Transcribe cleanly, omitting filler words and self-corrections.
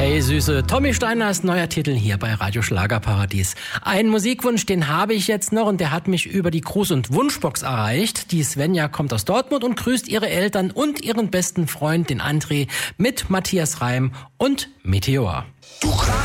Hey Süße, Tommy Steiners neuer Titel hier bei Radio Schlagerparadies. Einen Musikwunsch, den habe ich jetzt noch und der hat mich über die Gruß- und Wunschbox erreicht. Die Svenja kommt aus Dortmund und grüßt ihre Eltern und ihren besten Freund, den André, mit Matthias Reim und Meteor.